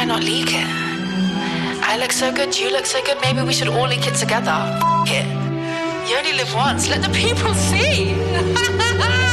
why not leak it? I look so good, you look so good, maybe we should all leak it together. F*** it. You only live once, let the people see.